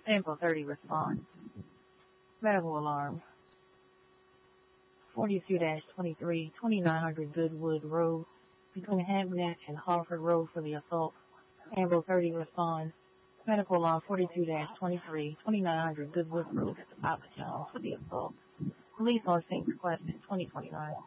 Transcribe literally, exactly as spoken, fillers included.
Sample thirty response. Medical alarm. forty-two dash twenty-three, twenty-nine hundred Goodwood Road, between Hampneck and Harford Road for the assault. Amber thirty responds. Medical alarm forty-two dash twenty-three, twenty-nine hundred Goodwood Road at the Papa John's for the assault. Police on scene requested twenty twenty-nine.